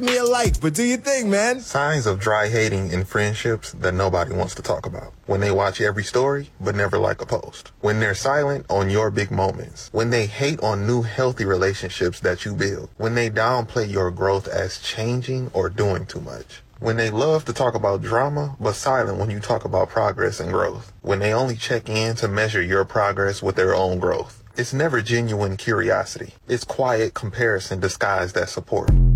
Me a like, but do your thing, man. Signs of dry hating in friendships that nobody wants to talk about. When they watch every story, but never like a post. When they're silent on your big moments. When they hate on new healthy relationships that you build. When they downplay your growth as changing or doing too much. When they love to talk about drama, but silent when you talk about progress and growth. When they only check in to measure your progress with their own growth. It's never genuine curiosity. It's quiet comparison disguised as support.